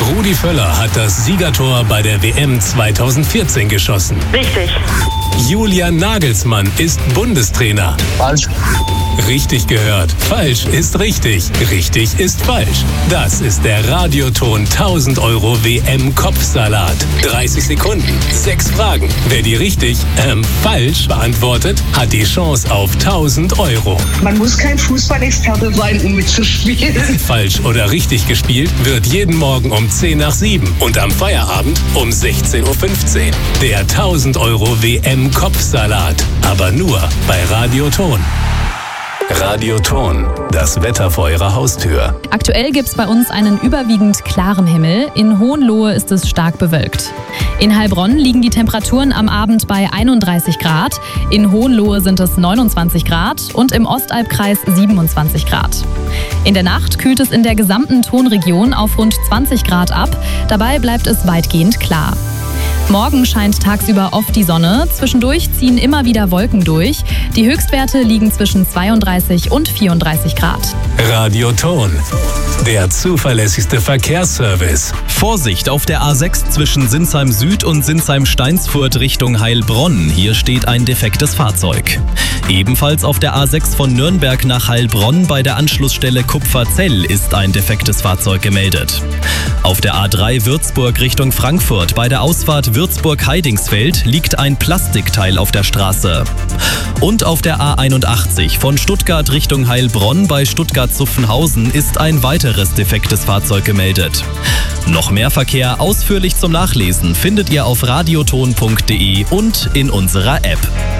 Rudi Völler hat das Siegertor bei der WM 2014 geschossen. Richtig. Julian Nagelsmann ist Bundestrainer. Falsch. Richtig gehört. Falsch ist richtig. Richtig ist falsch. Das ist der Radioton 1000 Euro WM-Kopfsalat. 30 Sekunden, 6 Fragen. Wer die richtig, falsch beantwortet, hat die Chance auf 1000 Euro. Man muss kein Fußballexperte sein, um mitzuspielen. Falsch oder richtig gespielt wird jeden Morgen um 10 nach 7 und am Feierabend um 16:15 Uhr. Der 1000 Euro WM-Kopfsalat. Aber nur bei Radioton. Radioton, das Wetter vor Ihrer Haustür. Aktuell gibt es bei uns einen überwiegend klaren Himmel. In Hohenlohe ist es stark bewölkt. In Heilbronn liegen die Temperaturen am Abend bei 31 Grad. In Hohenlohe sind es 29 Grad und im Ostalbkreis 27 Grad. In der Nacht kühlt es in der gesamten Tonregion auf rund 20 Grad ab. Dabei bleibt es weitgehend klar. Morgen scheint tagsüber oft die Sonne. Zwischendurch ziehen immer wieder Wolken durch. Die Höchstwerte liegen zwischen 32 und 34 Grad. Radioton, der zuverlässigste Verkehrsservice. Vorsicht auf der A6 zwischen Sinsheim Süd und Sinsheim-Steinsfurt Richtung Heilbronn. Hier steht ein defektes Fahrzeug. Ebenfalls auf der A6 von Nürnberg nach Heilbronn bei der Anschlussstelle Kupferzell ist ein defektes Fahrzeug gemeldet. Auf der A3 Würzburg Richtung Frankfurt bei der Ausfahrt Würzburg-Heidingsfeld liegt ein Plastikteil auf der Straße. Und auf der A81 von Stuttgart Richtung Heilbronn bei Stuttgart-Zuffenhausen ist ein weiteres defektes Fahrzeug gemeldet. Noch mehr Verkehr ausführlich zum Nachlesen findet ihr auf radioton.de und in unserer App.